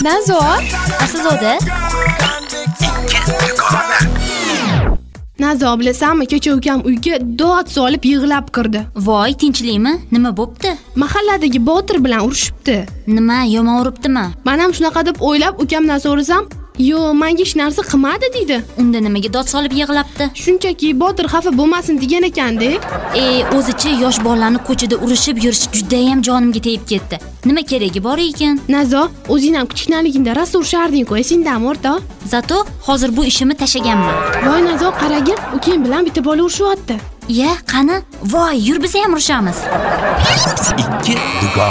Nazo, Aslzoda? Nazo bilasanmi, kecha ukam uyga dod solib yig'lab kirdi. Voy, tinchlikmi? Nima bo'pti? Mahalladagi Botir bilan urushibdi. Nima, yomon uribdimi? Men ham shunaqa deb o'ylab ukamdan so'rasam, "Yo, menga hech narsa qilmadi" deydi. Unda nimaga dod solib yig'labdi? Shunchaki Botir xafa bo'lmasin degan ekan-da. O'zichi yosh bolalarni ko'chada urishib yurish juda ham jonimga tegib ketdi. Nima keragi bor ekan? Nazo, o'zing ham kichkinaligingda rosa urisharding-ku, esingdami o'rtoq? Zato hozir bu ishimni tashaganman. Voy Nazo, qaragin, ukang bilan bitta bola urushyapti. Ya, qani? Voy, yur biz ham urushamiz. Ikki